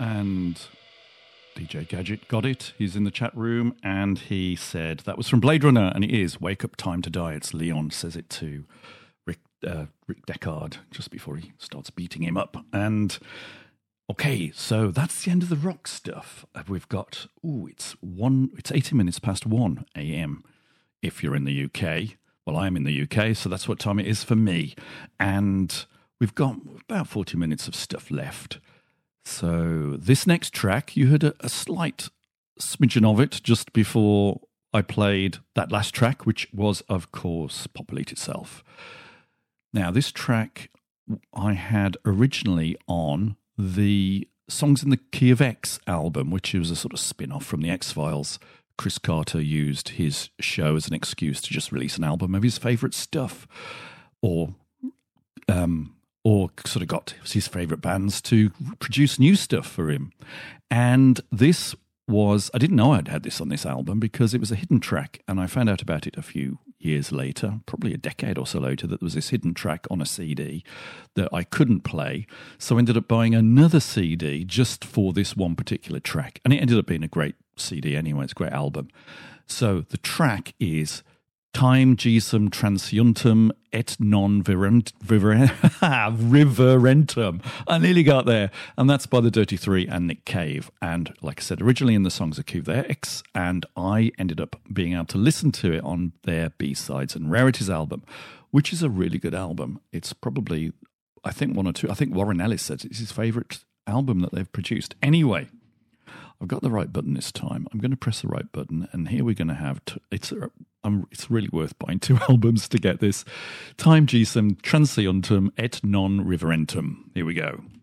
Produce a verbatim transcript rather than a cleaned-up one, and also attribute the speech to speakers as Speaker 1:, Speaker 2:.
Speaker 1: And D J Gadget got it. He's in the chat room, and he said that was from Blade Runner, and it is Wake Up Time to Die. It's Leon says it to Rick, uh, Rick Deckard just before he starts beating him up. And okay, so that's the end of the rock stuff. We've got, ooh, it's one, it's eighty minutes past one a.m. if you're in the U K. Well, I'm in the U K, so that's what time it is for me. And we've got about forty minutes of stuff left. So this next track, you heard a, a slight smidgen of it just before I played that last track, which was, of course, Pop Elite itself. Now, this track I had originally on the Songs in the Key of X album, which was a sort of spin-off from the X-Files. Chris Carter used his show as an excuse to just release an album of his favourite stuff, or um, or sort of got his favourite bands to produce new stuff for him. And this was, I didn't know I'd had this on this album because it was a hidden track, and I found out about it a few years later, probably a decade or so later, that there was this hidden track on a C D that I couldn't play. So I ended up buying another C D just for this one particular track. And it ended up being a great C D anyway. It's a great album. So the track is Time Gisum Transiuntum et non virent, viveren, Riverentum. I nearly got there. And that's by the Dirty Three and Nick Cave. And like I said, originally in the Songs of Q V X, and I ended up being able to listen to it on their B-Sides and Rarities album, which is a really good album. It's probably, I think, one or two. I think Warren Ellis says it's his favourite album that they've produced. Anyway, I've got the right button this time. I'm going to press the right button, and here we're going to have, t- it's um, it's really worth buying two albums to get this. Time Gisum Transiuntum et non Riverentum. Here we go.